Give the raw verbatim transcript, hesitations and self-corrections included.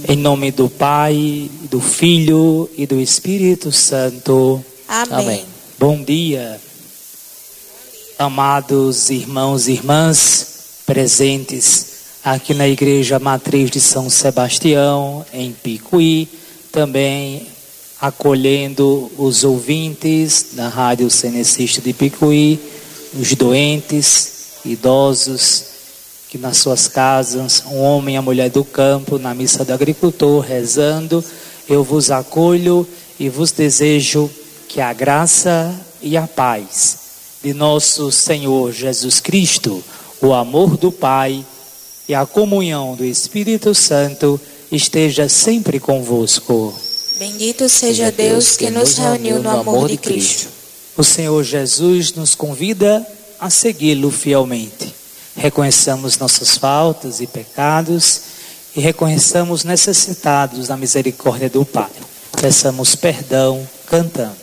Em nome do Pai, do Filho e do Espírito Santo. Amém. Amém. Bom dia, amados irmãos e irmãs presentes aqui na Igreja Matriz de São Sebastião, em Picuí, também acolhendo os ouvintes da Rádio Cenecista de Picuí, os doentes, idosos, que nas suas casas, um homem e a mulher do campo, na missa do agricultor, rezando, eu vos acolho e vos desejo que a graça e a paz de nosso Senhor Jesus Cristo, o amor do Pai e a comunhão do Espírito Santo esteja sempre convosco. Bendito seja Deus que nos reuniu no amor de Cristo. O Senhor Jesus nos convida a segui-lo fielmente. Reconheçamos nossas faltas e pecados e reconheçamos necessitados da misericórdia do Pai. Peçamos perdão cantando.